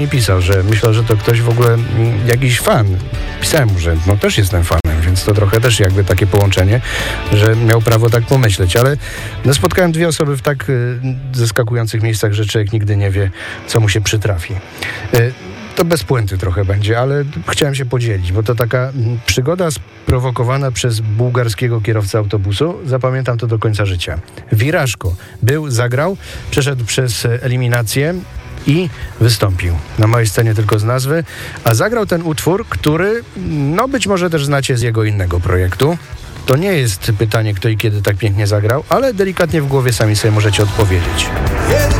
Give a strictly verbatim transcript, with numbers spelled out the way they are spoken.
nie pisał, że myślał, że to ktoś w ogóle, m, jakiś fan. Pisałem mu, że no też jestem fanem, więc to trochę też jakby takie połączenie, że miał prawo tak pomyśleć, ale no, spotkałem dwie osoby w tak y, zaskakujących miejscach, że człowiek nigdy nie wie, co mu się przytrafi. Y, To bez puenty trochę będzie, ale chciałem się podzielić, bo to taka mm, przygoda sprowokowana przez bułgarskiego kierowcę autobusu. Zapamiętam to do końca życia. Wirażko. Był, zagrał, przeszedł przez eliminację i wystąpił. Na mojej scenie tylko z nazwy, a zagrał ten utwór, który, no być może też znacie z jego innego projektu. To nie jest pytanie, kto i kiedy tak pięknie zagrał, ale delikatnie w głowie sami sobie możecie odpowiedzieć.